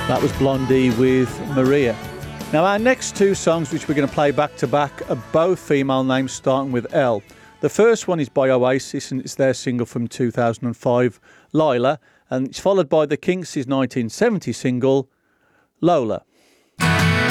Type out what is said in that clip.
That was Blondie with Maria. Now our next two songs, which we're going to play back to back, are both female names starting with L. The first one is by Oasis and it's their single from 2005, Lila, and it's followed by the Kinks' 1970 single, Lola.